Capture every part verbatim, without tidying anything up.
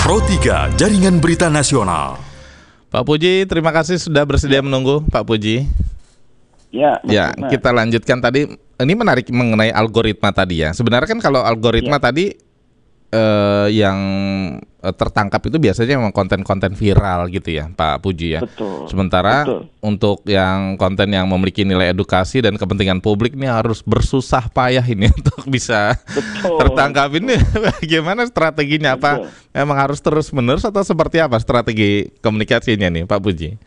Pro tiga, Jaringan Berita Nasional. Pak Puji, terima kasih sudah bersedia menunggu, Pak Puji. Ya, ya kita lanjutkan tadi. Ini menarik mengenai algoritma tadi ya. Sebenarnya kan kalau algoritma ya. tadi eh, yang tertangkap itu biasanya memang konten-konten viral gitu ya, Pak Puji ya. Betul. Sementara Betul. untuk yang konten yang memiliki nilai edukasi dan kepentingan publik ini harus bersusah payah ini untuk bisa Betul. tertangkap. Ini bagaimana strateginya? Betul. Apa memang harus terus-menerus atau seperti apa strategi komunikasinya nih, Pak Puji?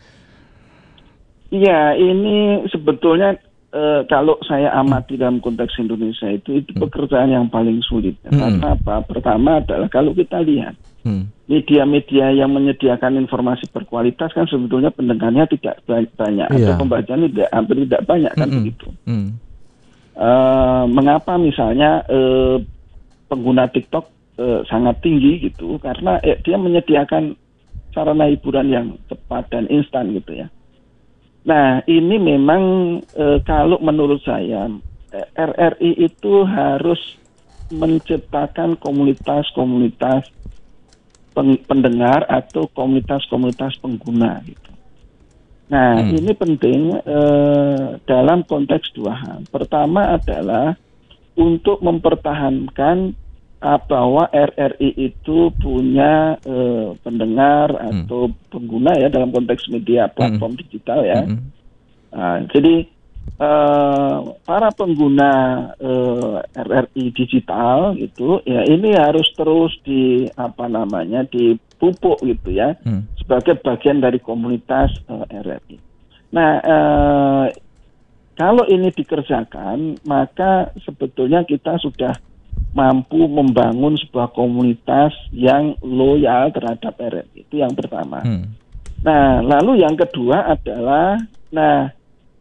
Iya, ini sebetulnya e, kalau saya amati dalam konteks Indonesia itu itu pekerjaan yang paling sulit. Hmm. Karena apa? Pertama adalah kalau kita lihat hmm. media-media yang menyediakan informasi berkualitas kan sebetulnya pendengarnya tidak banyak yeah. atau pembacanya tidak hampir tidak banyak kan hmm. begitu. Hmm. E, mengapa misalnya e, pengguna TikTok e, sangat tinggi gitu? Karena eh, dia menyediakan sarana hiburan yang cepat dan instan gitu ya. Nah, ini memang e, kalau menurut saya R R I itu harus menciptakan komunitas-komunitas pen, pendengar atau komunitas-komunitas pengguna gitu. Nah, hmm. ini penting e, dalam konteks dua hal. Pertama adalah untuk mempertahankan bahwa R R I itu punya eh, pendengar atau hmm. pengguna ya dalam konteks media platform hmm. digital ya. Hmm. Nah, jadi eh, para pengguna eh, R R I digital itu ya ini harus terus di apa namanya dipupuk gitu ya hmm. sebagai bagian dari komunitas eh, R R I. Nah, eh, kalau ini dikerjakan maka sebetulnya kita sudah mampu membangun sebuah komunitas yang loyal terhadap R R I. Itu yang pertama. Hmm. Nah, lalu yang kedua adalah, nah,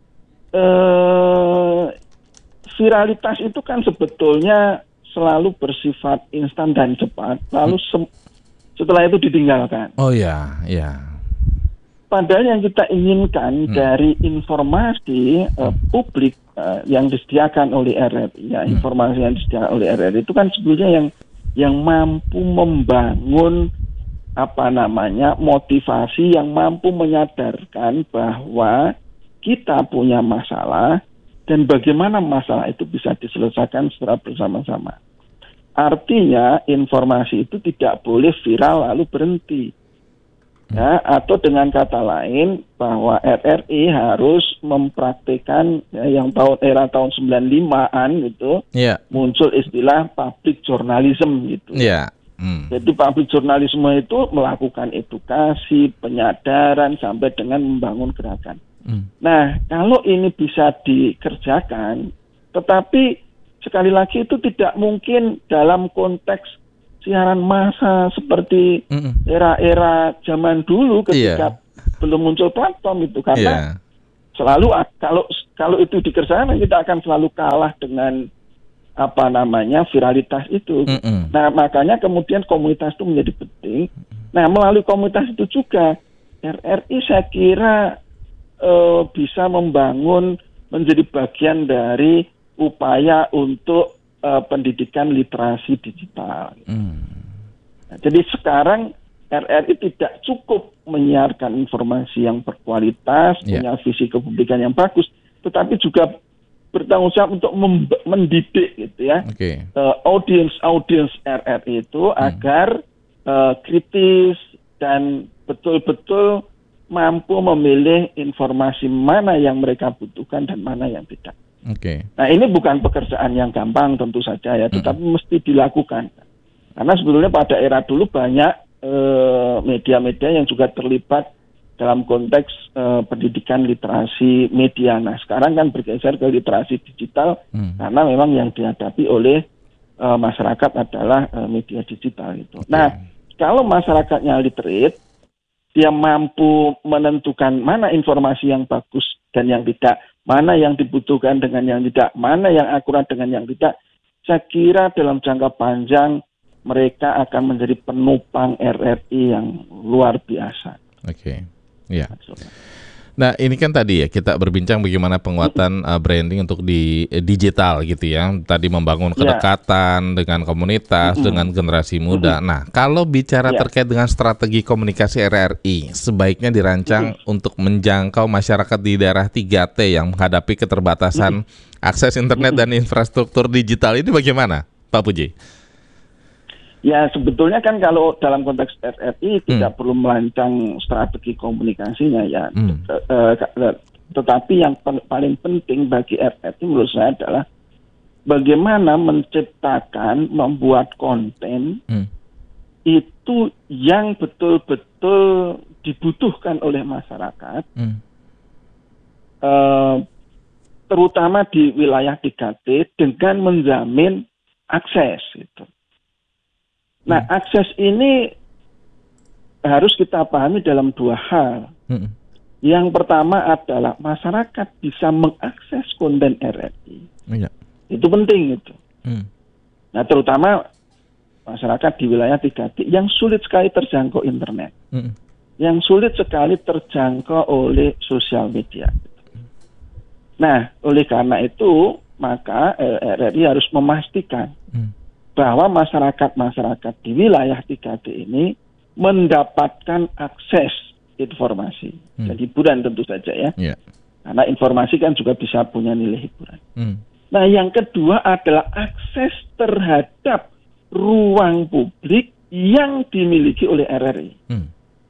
eh, viralitas itu kan sebetulnya selalu bersifat instan dan cepat, lalu se- setelah itu ditinggalkan. Oh ya, ya. Padahal yang kita inginkan hmm. dari informasi uh, publik uh, yang disediakan oleh R R I, ya, hmm. informasi yang disediakan oleh R R I itu kan sebetulnya yang yang mampu membangun apa namanya motivasi, yang mampu menyadarkan bahwa kita punya masalah dan bagaimana masalah itu bisa diselesaikan secara bersama-sama. Artinya informasi itu tidak boleh viral lalu berhenti. Ya, atau dengan kata lain bahwa R R I harus mempraktikkan ya, yang tahun era tahun sembilan puluh limaan gitu yeah. muncul istilah public journalism gitu. Yeah. Mm. Jadi public journalism itu melakukan edukasi, penyadaran sampai dengan membangun gerakan. Mm. Nah, kalau ini bisa dikerjakan, tetapi sekali lagi itu tidak mungkin dalam konteks siaran massa seperti Mm-mm. era-era zaman dulu ketika yeah. belum muncul platform itu karena yeah. selalu kalau kalau itu dikerjakan kita akan selalu kalah dengan apa namanya viralitas itu. Mm-mm. Nah, makanya kemudian komunitas itu menjadi penting. Nah, melalui komunitas itu juga R R I saya kira uh, bisa membangun menjadi bagian dari upaya untuk Uh, pendidikan literasi digital. Hmm. Nah, jadi sekarang R R I tidak cukup menyiarkan informasi yang berkualitas, yeah. punya visi kepublikan yang bagus, tetapi juga bertanggung jawab untuk mem- mendidik gitu ya, okay. uh, audiens-audiens R R I itu hmm. agar uh, kritis dan betul-betul mampu memilih informasi mana yang mereka butuhkan dan mana yang tidak. Okay. Nah, ini bukan pekerjaan yang gampang tentu saja ya, tetapi mm-hmm. mesti dilakukan. Karena sebetulnya pada era dulu banyak eh, media-media yang juga terlibat dalam konteks eh, pendidikan literasi media. Nah, sekarang kan bergeser ke literasi digital mm. karena memang yang dihadapi oleh eh, masyarakat adalah eh, media digital itu. Okay. Nah, kalau masyarakatnya literate, dia mampu menentukan mana informasi yang bagus dan yang tidak, mana yang dibutuhkan dengan yang tidak, mana yang akurat dengan yang tidak. Saya kira dalam jangka panjang mereka akan menjadi penopang R R I yang luar biasa. Oke, okay. ya. Nah, ini kan tadi ya kita berbincang bagaimana penguatan uh, branding untuk di eh, digital gitu ya. Tadi membangun kedekatan yeah. dengan komunitas, mm-hmm. dengan generasi muda. Mm-hmm. Nah, kalau bicara yeah. terkait dengan strategi komunikasi R R I, sebaiknya dirancang mm-hmm. untuk menjangkau masyarakat di daerah tiga T yang menghadapi keterbatasan mm-hmm. akses internet mm-hmm. dan infrastruktur digital ini bagaimana, Pak Puji? Ya, sebetulnya kan kalau dalam konteks R R I tidak hmm. perlu merancang strategi komunikasinya ya. Hmm. Tetapi yang paling penting bagi R R I menurut saya adalah bagaimana menciptakan, membuat konten hmm. itu yang betul-betul dibutuhkan oleh masyarakat, hmm. uh, terutama di wilayah tiga T dengan menjamin akses itu. Nah, hmm. akses ini harus kita pahami dalam dua hal. Hmm. Yang pertama adalah masyarakat bisa mengakses konten R R I. Ya. Itu penting itu. Hmm. Nah, terutama masyarakat di wilayah tiga T yang sulit sekali terjangkau internet. Hmm. Yang sulit sekali terjangkau oleh sosial media. Nah, oleh karena itu, maka R R I harus memastikan hmm. bahwa masyarakat-masyarakat di wilayah tiga T ini mendapatkan akses informasi. Hmm. Dan hiburan tentu saja ya. Yeah. Karena informasi kan juga bisa punya nilai hiburan. Hmm. Nah, yang kedua adalah akses terhadap ruang publik yang dimiliki oleh R R I. Hmm.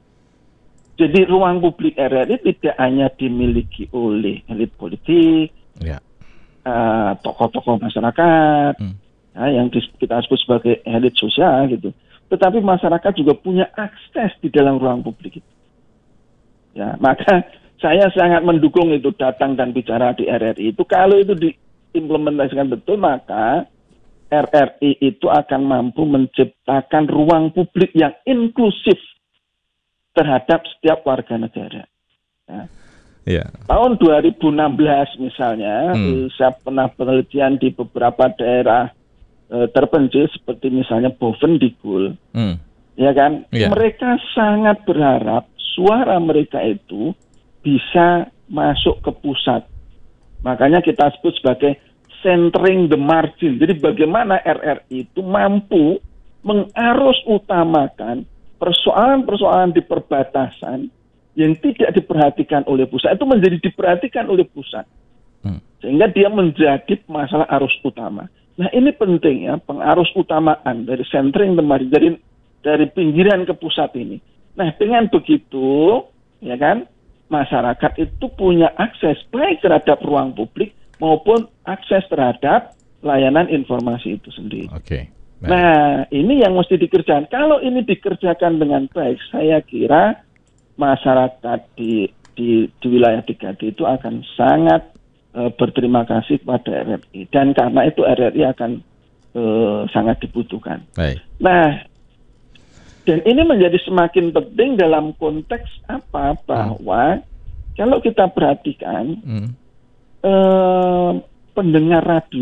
Jadi ruang publik R R I tidak hanya dimiliki oleh elit politik, yeah. uh, tokoh-tokoh masyarakat, hmm. Nah, yang kita sebut sebagai elit sosial gitu. Tetapi masyarakat juga punya akses di dalam ruang publik itu. Ya, maka saya sangat mendukung itu datang dan bicara di R R I itu. Kalau itu diimplementasikan betul, maka R R I itu akan mampu menciptakan ruang publik yang inklusif terhadap setiap warga negara. Ya. Yeah. Tahun dua ribu enam belas misalnya, hmm. saya pernah penelitian di beberapa daerah terpencil seperti misalnya Bovendigul, hmm. ya kan, yeah. mereka sangat berharap suara mereka itu bisa masuk ke pusat. Makanya kita sebut sebagai centering the margin. Jadi bagaimana R R I itu mampu mengarus utamakan persoalan-persoalan di perbatasan yang tidak diperhatikan oleh pusat itu menjadi diperhatikan oleh pusat, hmm. sehingga dia menjadi masalah arus utama. Nah, ini penting ya, pengarus utamaan dari centering the margin, dari dari pinggiran ke pusat ini. Nah, dengan begitu, ya kan, masyarakat itu punya akses baik terhadap ruang publik maupun akses terhadap layanan informasi itu sendiri. Oke. Okay. Nah, ini yang mesti dikerjakan. Kalau ini dikerjakan dengan baik, saya kira masyarakat di di, di wilayah tiga T itu akan sangat berterima kasih kepada R R I, dan karena itu R R I akan uh, sangat dibutuhkan. Baik. Nah, dan ini menjadi semakin penting dalam konteks apa? Bahwa hmm. kalau kita perhatikan hmm. uh, pendengar radio